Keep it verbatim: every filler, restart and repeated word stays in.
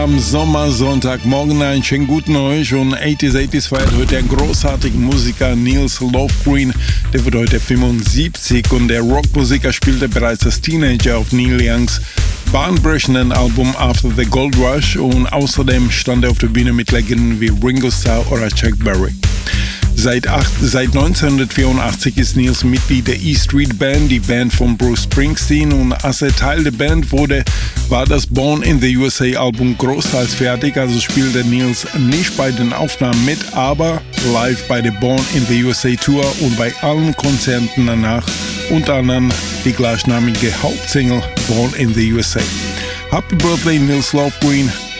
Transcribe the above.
Am Sommersonntagmorgen einen schönen guten euch und achtziger achtziger feiert heute der großartige Musiker Nils Lofgren, der wird heute fünfundsiebzig und der Rockmusiker spielte bereits als Teenager auf Neil Youngs bahnbrechenden Album After the Gold Rush und außerdem stand er auf der Bühne mit Legenden wie Ringo Starr oder Chuck Berry. Seit, acht, seit neunzehnhundertvierundachtzig ist Nils Mitglied der E Street Band, die Band von Bruce Springsteen, und als er Teil der Band wurde, war das Born in the U S A Album großteils fertig, also spielte Nils nicht bei den Aufnahmen mit, aber live bei der Born in the U S A Tour und bei allen Konzerten danach, unter anderem die gleichnamige Hauptsingle Born in the U S A. Happy Birthday Nils Lofgren!